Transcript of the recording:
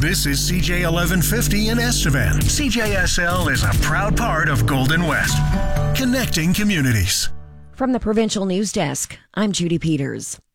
This is CJ 1150 in Estevan. CJSL is a proud part of Golden West, connecting communities. From the Provincial News Desk, I'm Judy Peters.